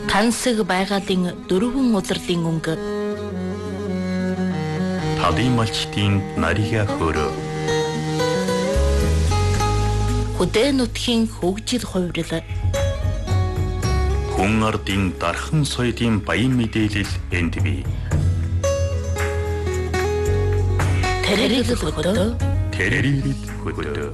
Тансаг байгалийн дөрвөн улирлын өнгө. Талын малчдын нарига хөрөө. Хөдөө нутгийн хөгжил хувирал. Хүн ардын дархан соёлын баян мэдээлэл энд бий. Тэрэгэл хөдөө. Тэрэгэл хөдөө.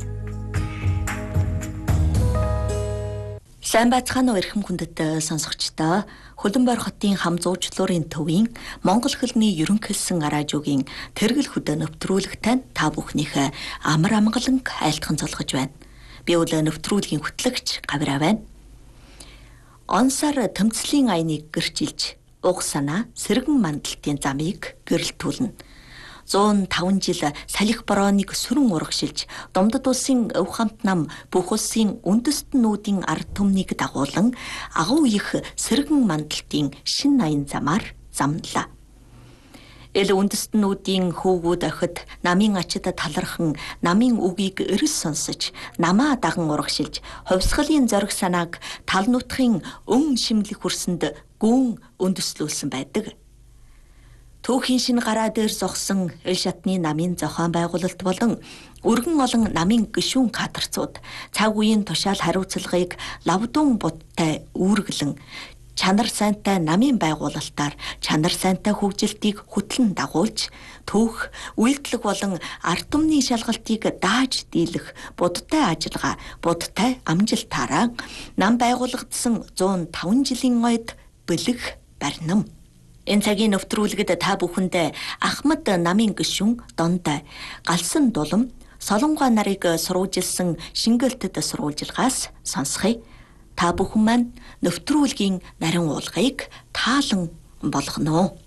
Сайн байцгаана уу эрхэм хүндэт сонсогчдоо. Хөлбөмбөр хотын хамзуужлуурын төвийн Монгол хэлний ерөнхийлсөн радиогийн тэргэл хөдөө нэвтрүүлэгтэн та бүхнийхээ амар амгаланг айлтхан цолгож байна. Би өглөө нэвтрүүлгийн хөтлөгч Гавраа байна. Онсаар тэмцлийн аяныг гэрчилж, уг санаа сэргэн мандалтын замыг гэрэлтүүлнэ. 105 жил салхи борооныг сүрэн урагшилж, Домдод улсын өв хамт нам бүх улсын үндэстнүүдийн ард түмнийг дагуулan агуу их сэргэн мандалтын шин аян замаар замналаа. Эл үндэстнүүдийн хүүгүүд охид намын ачид талархан намын үгийг эрс сонсож, намаа даган урагшилж, хувьсгалын зориг санааг тал нутгийн өн шимлэх хүрсэнд гүн үндэслүүлсэн байдаг. Түүхийн шин гараа дээр зогсон эл шатны намын зохион байгуулалт болон өргөн олон намын гишүүн кадрцууд цаг үеийн тушаал хариуцлагыг лавдун будтай үүргэлэн чанар сайнтай намын байгуулалтаар чанар сайнтай хөгжилтийг хөтлөн дагуулж түүх үйлдэлэг болон ард түмний шалгалтыг дааж дийлэх будтай ажиллагаа будтай амжилтаараа нам байгуулагдсан 105 жилийн ойд бэлэг барнам. Энэ цагийн нэвтрүүлэгт та бүхэндээ Ахмад намын гишүүн Дондай галсан дулам Солонгоо нарыг сурвалжилсан шингэлтэд сурвалжилгаас сонсхий. Та бүхэн маань нэвтрүүлгийн нарийн уулгыг таалан болгоно.